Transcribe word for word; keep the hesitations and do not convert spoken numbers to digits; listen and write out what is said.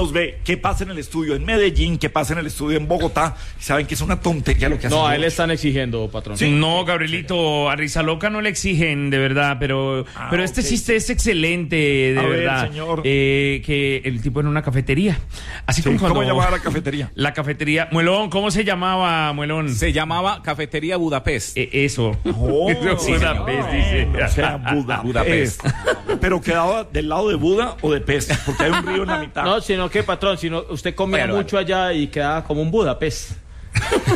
nos ve qué pasa en el estudio en Medellín, qué pasa en el estudio en Bogotá, y saben que es una tontería lo que hacen. No, a todos. él le están exigiendo, patrón. Sí. No, Gabrielito, a Risa Loca no le exigen, de verdad, pero, Ah, pero este ok. chiste es excelente, de A ver, verdad. señor. Eh, que el tipo en una cafetería. Así Sí, como cuando... ¿cómo llamaba la cafetería? La cafetería. Muelón, ¿cómo se llamaba, Muelón? Se llamaba Cafetería Budapest. Eh, eso. Oh, Sí, Budapest, dice. O sea, Buda, Budapest. Pero quedaba del lado de Buda o de Pest, porque hay un río en la mitad. No, sino que, patrón, sino usted comía Bueno, mucho allá y quedaba como un Budapest.